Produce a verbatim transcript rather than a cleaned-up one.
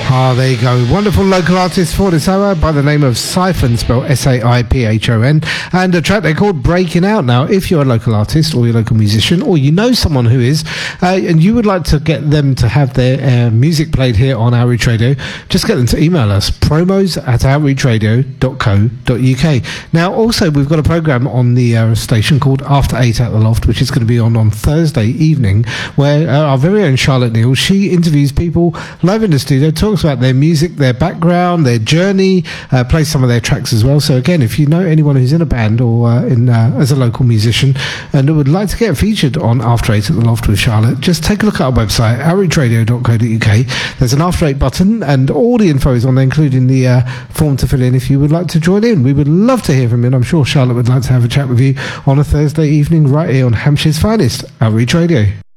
Ah, there you go. Wonderful local artist for this hour by the name of Siphon, spelled S A I P H O N, and a track they called Breaking Out. Now, if you're a local artist or you're a local musician or you know someone who is, uh, and you would like to get them to have their uh, music played here on Outreach Radio, just get them to email us, promos at outreach radio dot co dot uk. Now, also, we've got a programme on the uh, station called After Eight at the Loft, which is going to be on on Thursday evening, where uh, our very own Charlotte Neal, she interviews people live in the studio, talks about their music, their background, their journey, uh, plays some of their tracks as well. So again, if you know anyone who's in a band or uh, in uh, as a local musician and would like to get featured on After Eight at the Loft with Charlotte, just take a look at our website, outreach radio dot co dot uk. There's an After Eight button and all the info is on there, including the uh, form to fill in if you would like to join in. We would love to hear from you, and I'm sure Charlotte would like to have a chat with you on a Thursday evening right here on Hampshire's finest, Outreach Radio.